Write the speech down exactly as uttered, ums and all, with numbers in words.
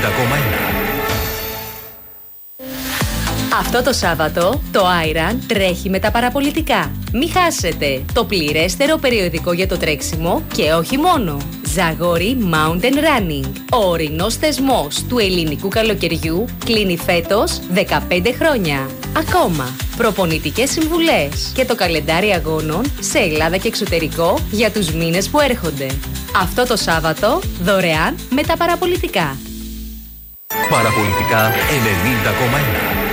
Αυτό το Σάββατο το Iron τρέχει με τα παραπολιτικά. Μη χάσετε το πληρέστερο περιοδικό για το τρέξιμο και όχι μόνο. Ζαγόρι Mountain Running. Ο ορεινός θεσμός του ελληνικού καλοκαιριού κλείνει φέτος δεκαπέντε χρόνια. Ακόμα, προπονητικές συμβουλές και το καλεντάρι αγώνων σε Ελλάδα και εξωτερικό για τους μήνες που έρχονται. Αυτό το Σάββατο δωρεάν με τα παραπολιτικά. Παραπολιτικά ενενήντα κόμμα ένα.